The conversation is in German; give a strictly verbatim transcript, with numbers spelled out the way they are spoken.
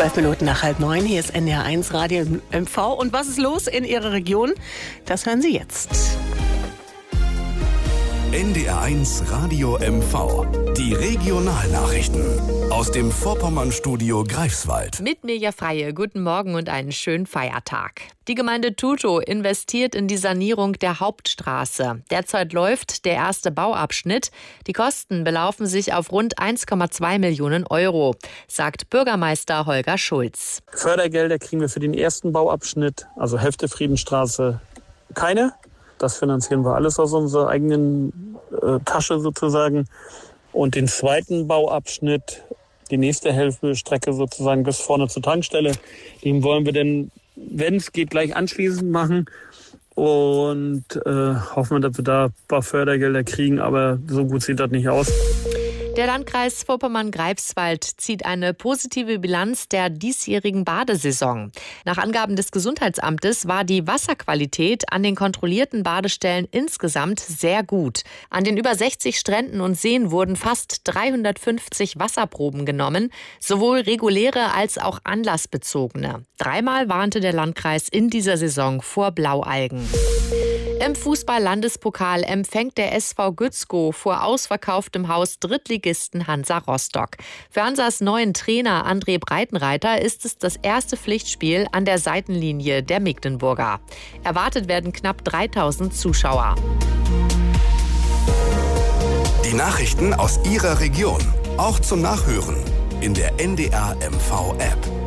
Zwölf Minuten nach halb neun, hier ist N D R eins Radio M V. Und was ist los in Ihrer Region? Das hören Sie jetzt. N D R eins Radio M V. Die Regionalnachrichten aus dem Vorpommern-Studio Greifswald. Mit Mirja Freie, guten Morgen und einen schönen Feiertag. Die Gemeinde Tutow investiert in die Sanierung der Hauptstraße. Derzeit läuft der erste Bauabschnitt. Die Kosten belaufen sich auf rund eins Komma zwei Millionen Euro, sagt Bürgermeister Holger Schulz. Fördergelder kriegen wir für den ersten Bauabschnitt, also Hälfte Friedenstraße, keine. Das finanzieren wir alles aus unserer eigenen äh, Tasche sozusagen. Und den zweiten Bauabschnitt, die nächste Hälfte Strecke sozusagen bis vorne zur Tankstelle, den wollen wir dann, wenn es geht, gleich anschließend machen. Und äh, hoffen wir, dass wir da ein paar Fördergelder kriegen, aber so gut sieht das nicht aus. Der Landkreis Vorpommern-Greifswald zieht eine positive Bilanz der diesjährigen Badesaison. Nach Angaben des Gesundheitsamtes war die Wasserqualität an den kontrollierten Badestellen insgesamt sehr gut. An den über sechzig Stränden und Seen wurden fast dreihundertfünfzig Wasserproben genommen, sowohl reguläre als auch anlassbezogene. Dreimal warnte der Landkreis in dieser Saison vor Blaualgen. Im Fußball-Landespokal empfängt der S V Gützkow vor ausverkauftem Haus Drittligisten Hansa Rostock. Für Hansas neuen Trainer André Breitenreiter ist es das erste Pflichtspiel an der Seitenlinie der Mecklenburger. Erwartet werden knapp dreitausend Zuschauer. Die Nachrichten aus Ihrer Region, auch zum Nachhören in der N D R M V App.